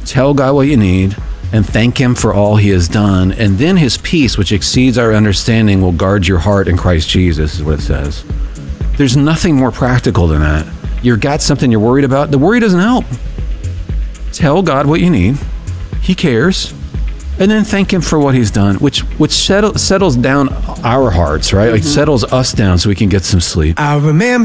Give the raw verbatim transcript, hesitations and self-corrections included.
Tell God what you need and thank him for all he has done. And then his peace, which exceeds our understanding, will guard your heart in Christ Jesus, is what it says. There's nothing more practical than that. You've got something you're worried about. The worry doesn't help. Tell God what you need. He cares. And then thank him for what he's done, which which settle, settles down our hearts, right? Mm-hmm. Like settles us down so we can get some sleep. I remember